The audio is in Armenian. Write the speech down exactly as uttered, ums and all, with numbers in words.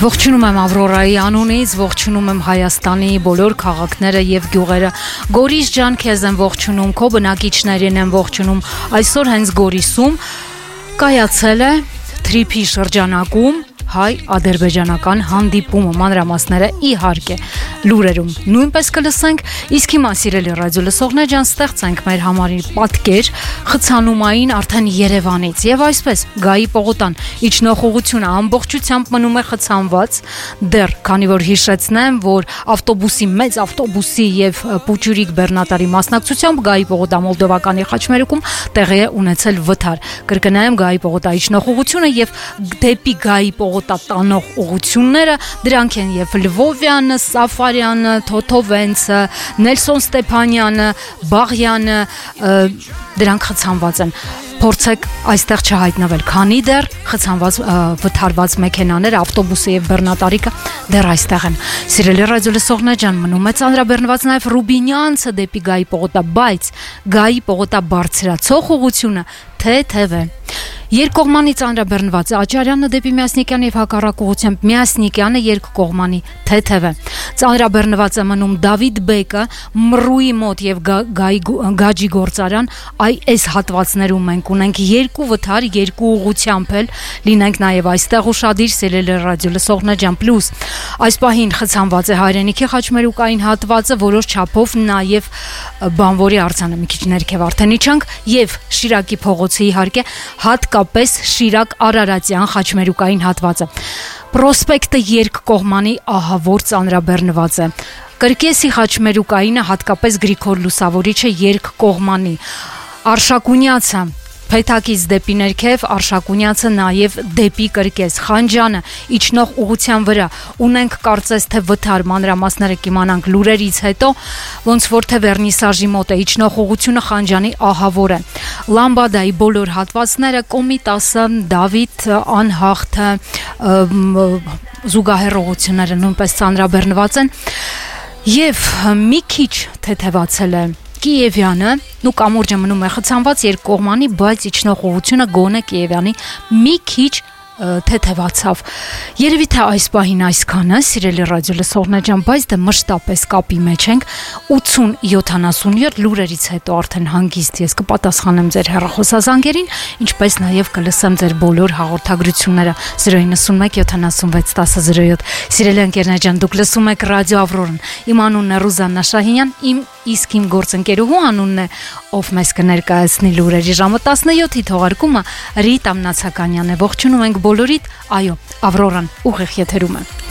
Ողջունում եմ Ավրորայի անունից, ողջունում եմ Հայաստանի բոլոր քաղաքները եւ գյուղերը։ Գորիս ջան, քեզ եմ ողջունում, քո բնակիչներին եմ ողջունում։ Այսօր հենց Գորիսում կայացել է թրիփի շրջանակում հայ-ադրբեջանական հանդիպումը, մանրամասները իհարկե լուրերում նույնպես կլսենք, իսկ հիմա սիրելի ռադիո լսողներ ջան, ստեղծենք մեր համար պատկեր խցանումային արդեն Երևանից եւ այսպես Գայի Պողոտան իջնողողությունը ամբողջությամբ մնում է խցանված, դեռ քանի որ հիշեցնեմ, որ ավտոբուսի մեծ ավտոբուսի եւ Պուճուրիկ բեռնատարի մասնակցությամբ Գայի Պողոտա Մոլդովականի խաչմերուկում տեղի է ունեցել վթար։ Կրկնեմ, Գայի Պողոտա իջնողողությունը եւ դեպի Գայի Պողոտա տանող ուղությունները, դրանք են եւ Լվովյանը, Սաֆարյանը, Թոթովենցը, Նելսոն Ստեփանյանը, Բաղյանը, դրանք խցանված են։ Փորձեք այստեղ չհայտնվել, քանի դեռ խցանված վթարված մեքենաները, ավտոբուսը եւ բեռնատարիկը դեռ այստեղ են։ Սիրելի ռադիո լսողներ ջան, մնում է ծանրաբեռնված նաեւ Ռուբինյանցը դեպի Գայի Պողոտա, բայց Գայի Պողոտա բարձրացող ուղությունը թեթև է։ Երկկողմանի ծանրաբեռնված է Աճարյանը դեպի Միասնիկյան եւ հակառակ ուղությամբ, Միասնիկյանը երկկողմանի թեթև է։ Ծանրաբեռնված է մնում Դավիթ Բեկը, Մռուի մոտ եւ Գաջի գործարան, այ այս հատվածներում մենք ունենք երկու վթար, երկու ուղությամբ էլ լինենք նաեւ այստեղ ուշադիր սիրելի ռադիո լսողներ ջան, պլյուս այս պահին խցանված է Հայրենիքի խաչմերուկային հատվածը, որոշ չափով նաեւ Բանվորի արձանը մի քիչ ներքև արդեն իջանք եւ Շիրակի փողոցը իհարկե հատկապես Շիրակ Արարատյան խաչմերուկային հատվածը։ Պրոսպեկտը երկկողմանի ահավոր ծանրաբեռնված է։ Կրկեսի խաչմերուկայինը հատկապես Գրիգոր Լուսավորիչը երկկողմանի։ Արշակունյացը Փեթակից դեպի ներքև, Արշակունյացը նաև դեպի Կրկես, Խանջանը իջնող ուղության վրա ունենք կարծես թե վթար, մանրամասները կիմանանք լուրերից հետո, ոնց որ թե Վերնիսաժի մոտ է իջնող ուղությունը Խանջանի ահավոր է։ Լամբադայի բոլոր հատվածները, Կոմիտասը, Դավիթ անհաղթը, զուգահեռ ուղությունները նույնպես ծանրաբեռնված են եւ մի քիչ թեթևացել է Կիևյանը, նու կամուրջը մնում է խցանված երկկողմանի, բայց իջնող ուղությունը գոնե Կիևյանի մի քիչ թեթևացավ։ Երևի թե այս պահին այսքանը, սիրելի ռադիո լսողներ ջան, բայց դե մշտապես կապի մեջ ենք։ ութուն յոթանասունյոթ լուրերից հետո արդեն հանգիստ ես կպատասխանեմ ձեր հեռախոսազանգերին, ինչպես նաև կլսեմ ձեր բոլոր հաղորդագրությունները զրո իննսունմեկ յոթանասունվեց տասը զրո յոթ։ Սիրելի ընկերներ ջան, դուք լսում եք ռադիո Ավրորան։ Իմ անունն է Ռուզաննա Շահինյան, իմ իսկ իմ գործընկերուհու անունն է, ով մեզ կներկայացնի լուրերի ժամը տասնյոթի թողարկումը Ռիտա Մնացականյանն է։ Ողջունում ենք բոլորիդ, այո, Ավրորան ուղիղ եթերում է։